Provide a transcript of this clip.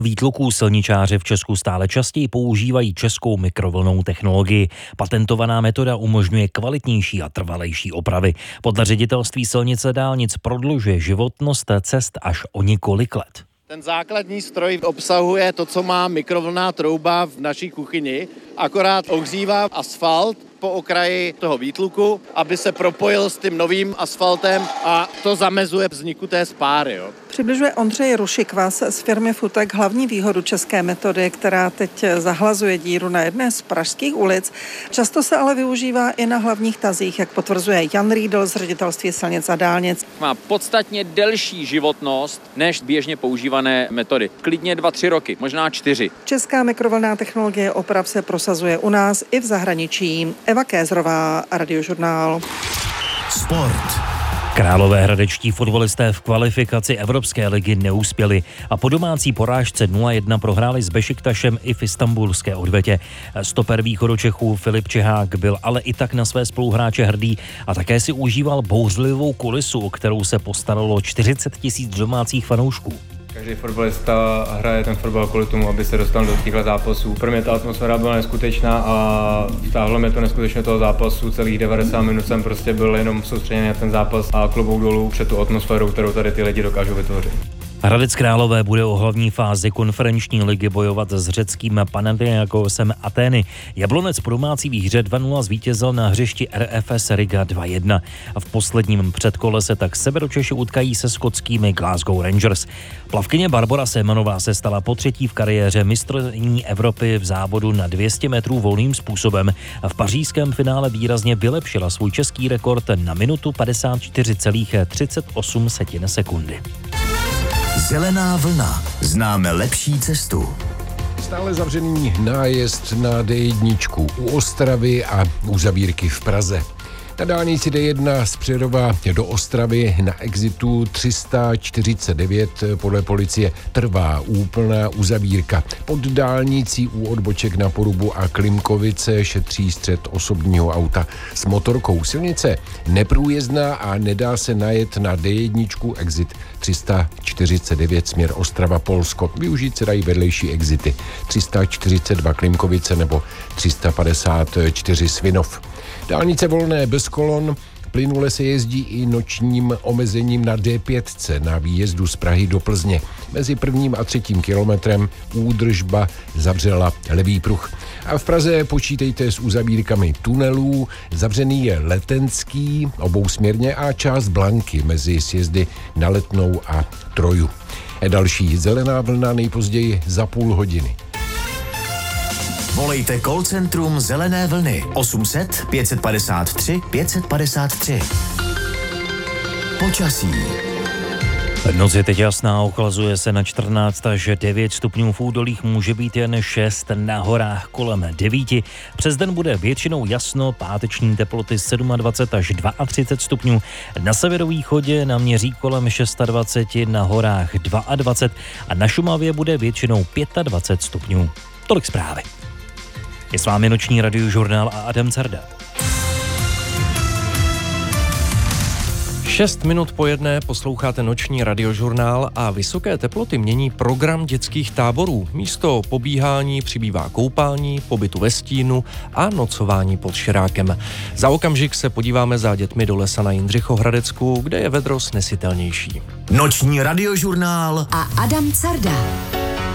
výtluků silničáři v Česku stále častěji používají českou mikrovlnnou technologii. Patentovaná metoda umožňuje kvalitnější a trvalejší opravy. Podle Ředitelství silnic a dálnic prodlužuje životnost cest až o několik let. Ten základní stroj obsahuje to, co má mikrovlnná trouba v naší kuchyni, akorát ohřívá asfalt po okraji toho výtluku, aby se propojil s tím novým asfaltem a to zamezuje vzniku té spáry. Jo. Přibližuje Ondřej Rušikvas z firmy Futek hlavní výhodu české metody, která teď zahlazuje díru na jedné z pražských ulic. Často se ale využívá i na hlavních tazích, jak potvrzuje Jan Riedl z Ředitelství silnic a dálnic. Má podstatně delší životnost než běžně používané metody. Klidně 2-3 roky, možná 4. Česká mikrovlnná technologie oprav se prosazuje u nás i v zahraničí. Eva Kézrová, Radiožurnál. Sport. Královéhradečtí fotbalisté v kvalifikaci Evropské ligy neuspěli a po domácí porážce 0-1 prohráli s Bešiktašem i v istanbulské odvetě. Stoper východočechů Filip Čehák byl ale i tak na své spoluhráče hrdý a také si užíval bouřlivou kulisu, o kterou se postaralo 40 000 domácích fanoušků. Každý fotbalista hraje ten fotbal kvůli tomu, aby se dostal do těchto zápasů. Pro mě ta atmosféra byla neskutečná a vtáhlo mě to neskutečně toho zápasu. Celých 90 minut jsem prostě byl jenom soustředěný na ten zápas a klobouk dolů před tu atmosférou, kterou tady ty lidi dokážou vytvořit. Hradec Králové bude o hlavní fázi konferenční ligy bojovat s řeckým Panathinaikosem Atény. Jablonec po domácí výhře 2-0 zvítězil na hřišti RFS Riga 2-1 a v posledním předkole se tak Severočeši utkají se skotskými Glasgow Rangers. Plavkyně Barbora Semanová se stala potřetí v kariéře mistryní Evropy v závodu na 200 metrů volným způsobem a v pařížském finále výrazně vylepšila svůj český rekord na minutu 54,38 sekundy. Zelená vlna. Známe lepší cestu. Stále zavřený nájezd na D1 u Ostravy a uzavírky v Praze. Na dálnici D1 z Přerova do Ostravy na exitu 349 podle policie trvá úplná uzavírka. Pod dálnicí u odboček na Porubu a Klimkovice šetří střet osobního auta s motorkou. Silnice neprůjezdná a nedá se najet na D1 exit 349 směr Ostrava-Polsko. Využít se dají vedlejší exity 342 Klimkovice nebo 354 Svinov. Dálnice volné bez kolon, plynule se jezdí i nočním omezením na D5 na výjezdu z Prahy do Plzně. Mezi 1. a 3. kilometrem údržba zavřela levý pruh. A v Praze počítejte s uzavírkami tunelů, zavřený je Letenský obousměrně a část Blanky mezi sjezdy na Letnou a Troju. Další zelená vlna nejpozději za půl hodiny. Volejte call centrum Zelené vlny 800 553 553. Počasí. Noc je teď jasná, ochlazuje se na 14 až 9 stupňů, v údolích může být jen 6, na horách kolem 9. Přes den bude většinou jasno, páteční teploty 27 až 32 stupňů, na severovýchodě naměří kolem 26, na horách 22 a na Šumavě bude většinou 25 stupňů. Tolik zprávy. Je s vámi noční radiožurnál a Adam Carda. 6 minut po 1 posloucháte noční radiožurnál a vysoké teploty mění program dětských táborů. Místo pobíhání přibývá koupání, pobytu ve stínu a nocování pod širákem. Za okamžik se podíváme za dětmi do lesa na Jindřichohradecku, kde je vedro snesitelnější. Noční radiožurnál a Adam Carda.